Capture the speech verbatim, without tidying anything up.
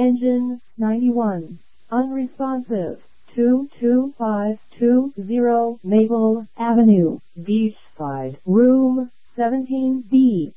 Engine ninety-one. Unresponsive. two two five two zero Maple Avenue, Beachside, room seventeen B.